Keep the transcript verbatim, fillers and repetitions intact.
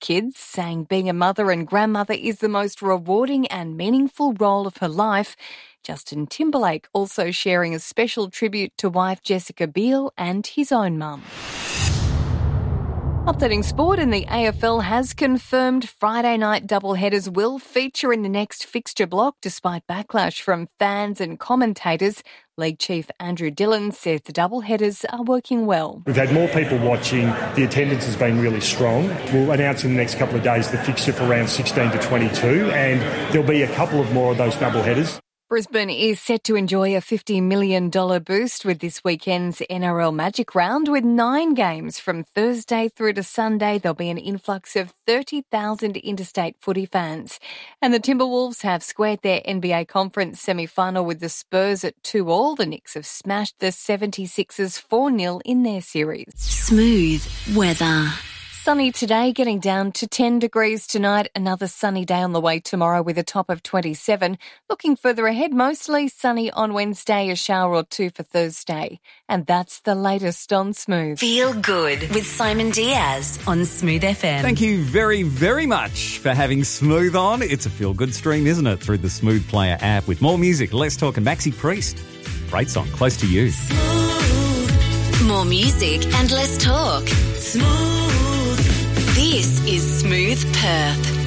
kids, saying being a mother and grandmother is the most rewarding and meaningful role of her life. Justin Timberlake also sharing a special tribute to wife Jessica Biel and his own mum. Updating sport, and the A F L has confirmed Friday night doubleheaders will feature in the next fixture block despite backlash from fans and commentators. League Chief Andrew Dillon says the doubleheaders are working well. We've had more people watching. The attendance has been really strong. We'll announce in the next couple of days the fixture for round sixteen to twenty-two, and there'll be a couple of more of those doubleheaders. Brisbane is set to enjoy a fifty million dollars boost with this weekend's N R L Magic Round. With nine games from Thursday through to Sunday, there'll be an influx of thirty thousand interstate footy fans. And the Timberwolves have squared their N B A Conference semi-final with the Spurs at two all. The Knicks have smashed the seventy-sixers four nil in their series. Smooth weather. Sunny today, getting down to ten degrees tonight. Another sunny day on the way tomorrow with a top of twenty-seven. Looking further ahead, mostly sunny on Wednesday, a shower or two for Thursday. And that's the latest on Smooth. Feel good with Simon Diaz on Smooth F M. Thank you very, very much for having Smooth on. It's a feel-good stream, isn't it? Through the Smooth Player app with more music, less talk, and Maxi Priest. Great song, Close to You. Smooth. More music and less talk. Smooth. This is Smooth Perth.